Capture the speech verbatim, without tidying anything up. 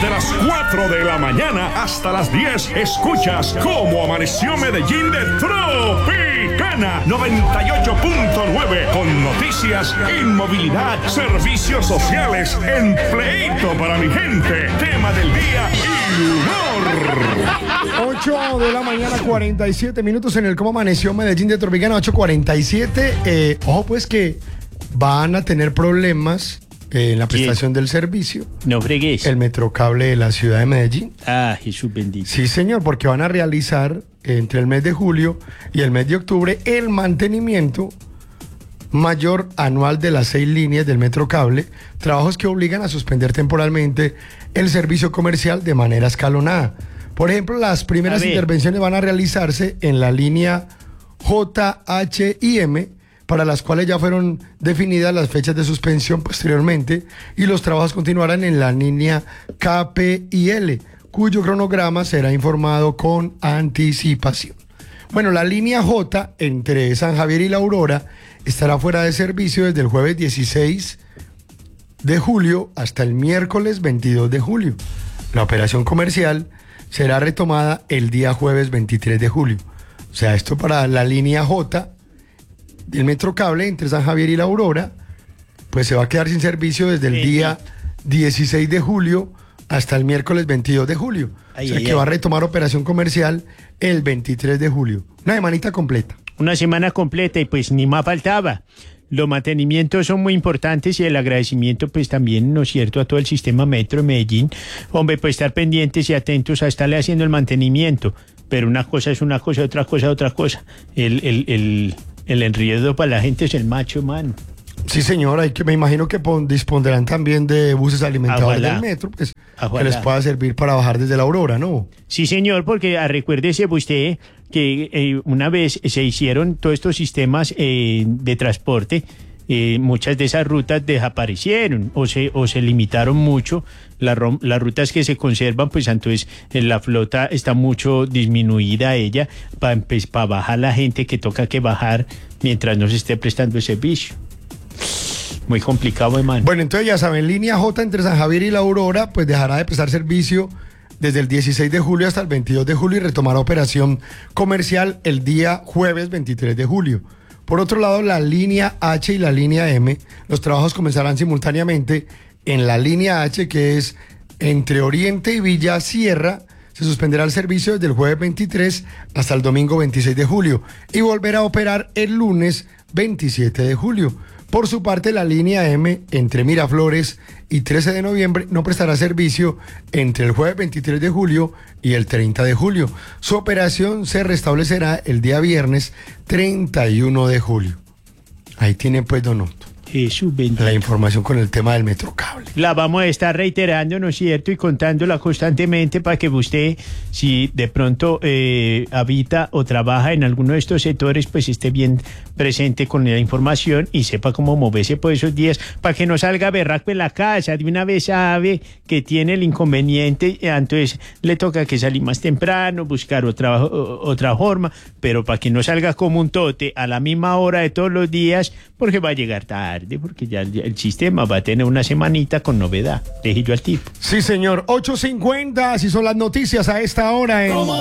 Desde las cuatro de la mañana hasta las diez, escuchas Cómo Amaneció Medellín de Tropicana noventa y ocho punto nueve, con noticias, inmovilidad, servicios sociales, empleito para mi gente, tema del día y humor. ocho de la mañana, cuarenta y siete minutos en el Cómo Amaneció Medellín de Tropicana, ocho cuarenta y siete. Eh, ojo pues que van a tener problemas en la prestación del servicio. No fregues. El Metrocable de la ciudad de Medellín. Ah, Jesús bendito. Sí, señor, porque van a realizar entre el mes de julio y el mes de octubre el mantenimiento mayor anual de las seis líneas del Metrocable, trabajos que obligan a suspender temporalmente el servicio comercial de manera escalonada. Por ejemplo, las primeras intervenciones van a realizarse en la línea J, H y M, para las cuales ya fueron definidas las fechas de suspensión posteriormente, y los trabajos continuarán en la línea K, P y L, cuyo cronograma será informado con anticipación. Bueno, la línea J entre San Javier y La Aurora estará fuera de servicio desde el jueves dieciséis de julio hasta el miércoles veintidós de julio. La operación comercial será retomada el día jueves veintitrés de julio. O sea, esto para la línea J del Metrocable entre San Javier y La Aurora, pues se va a quedar sin servicio desde el día dieciséis de julio hasta el miércoles veintidós de julio. Ay, o sea ay, que ay. va a retomar operación comercial el veintitrés de julio. Una semanita completa. Una semana completa y pues ni más faltaba. Los mantenimientos son muy importantes y el agradecimiento pues también, ¿no es cierto?, a todo el sistema Metro de Medellín. Hombre, pues estar pendientes y atentos a estarle haciendo el mantenimiento. Pero una cosa es una cosa, otra cosa es otra cosa. El, el, el, el enredo para la gente es el macho, mano. Sí, señor, hay que, me imagino que pon, dispondrán también de buses alimentados del metro, pues, que les pueda servir para bajar desde La Aurora, ¿no? Sí, señor, porque ah, recuérdese usted que eh, una vez se hicieron todos estos sistemas eh, de transporte, eh, muchas de esas rutas desaparecieron o se, o se limitaron mucho. La, las rutas que se conservan, pues entonces en la flota está mucho disminuida ella, para pa bajar la gente que toca que bajar mientras no se esté prestando el servicio. Muy complicado, hermano. Bueno, entonces ya saben, línea J entre San Javier y La Aurora, pues dejará de prestar servicio desde el dieciséis de julio hasta el veintidós de julio y retomará operación comercial el día jueves veintitrés de julio. Por otro lado, la línea H y la línea M, los trabajos comenzarán simultáneamente. En la línea H, que es entre Oriente y Villa Sierra, se suspenderá el servicio desde el jueves veintitrés hasta el domingo veintiséis de julio y volverá a operar el lunes veintisiete de julio. Por su parte, la línea M entre Miraflores y trece de noviembre no prestará servicio entre el jueves veintitrés de julio y el treinta de julio. Su operación se restablecerá el día viernes treinta y uno de julio. Ahí tiene pues, don Otto, Jesús bendito, la información con el tema del Metrocable. La vamos a estar reiterando, ¿no es cierto? Y contándola constantemente para que usted, si de pronto eh, habita o trabaja en alguno de estos sectores, pues esté bien presente con la información y sepa cómo moverse por esos días, para que no salga berraco en la casa. De una vez sabe que tiene el inconveniente, entonces le toca que salir más temprano, buscar otra, otra forma, pero para que no salga como un tote a la misma hora de todos los días, porque va a llegar tarde, porque ya el, el sistema va a tener una semanita con novedad. Deje yo al tipo. Sí, señor. ocho cincuenta, así son las noticias a esta hora en...